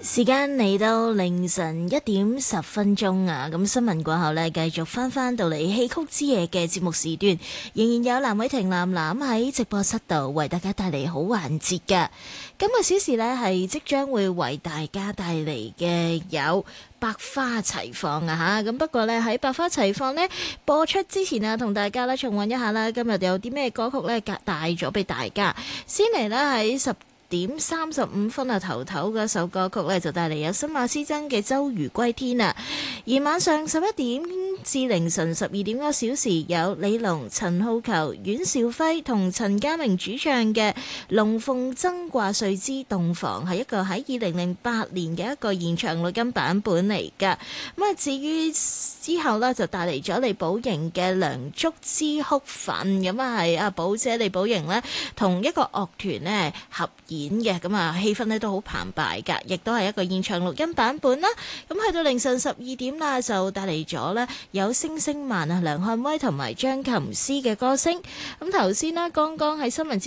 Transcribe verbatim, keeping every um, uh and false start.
時間嚟到凌晨一點十分鐘啊！咁新聞過後呢，繼續翻翻到嚟戲曲之夜嘅節目時段，仍然有藍偉霆藍藍喺直播室度為大家帶嚟好環節嘅。今個小時呢，係即將會為大家帶嚟嘅有百花齊放啊嚇！咁不過呢，喺百花齊放呢播出之前啊，同大家呢重溫一下啦，今日有啲咩歌曲呢帶咗俾大家。先嚟呢，喺十點三十五分啊，頭頭嗰首歌曲呢，就帶嚟有新馬師曾嘅《周瑜歸天》啊，而晚上十一點至凌晨十二點嗰小時有李龍、陳浩球、阮兆輝同陳家明主唱嘅《龍鳳爭掛帥之洞房》，係一個喺二零零八年嘅一個現場錄音版本嚟噶。咁啊，至於之後呢，就帶嚟咗李寶瑩嘅《梁祝之哭墳》，咁啊係阿寶姐李寶瑩呢，同一個樂團呢合演嘅，咁啊氣氛呢都好澎湃噶，亦都係一個現場錄音版本啦。咁去到凌晨十二點啦，就帶嚟咗呢有星星慢啊、梁漢威同埋張琴師嘅歌聲。咁頭先呢，剛剛喺新聞